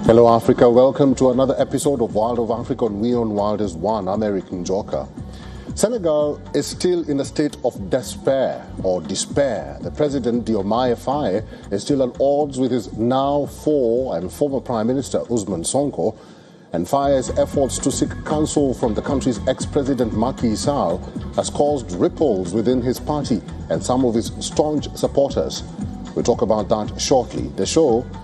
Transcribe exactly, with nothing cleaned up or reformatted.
Hello Africa, welcome to another episode of Wild of Africa on We on Wild is One. I'm Eric Njoka. Senegal is still in a state of despair or despair. The president, Diomaye Faye, is still at odds with his now four and former Prime Minister, Ousmane Sonko, and Faye's efforts to seek counsel from the country's ex-president Macky Sall has caused ripples within his party and some of his staunch supporters. We'll talk about that shortly. The show